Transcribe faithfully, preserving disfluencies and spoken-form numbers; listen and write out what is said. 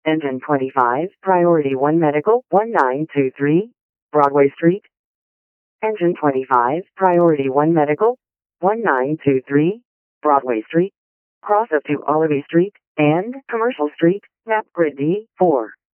Engine twenty-five, Priority one Medical, one nine two three, Broadway Street. Engine twenty-five, Priority one Medical, one nine two three, Broadway Street. Cross up to Olivey Street and Commercial Street, Map Grid D four.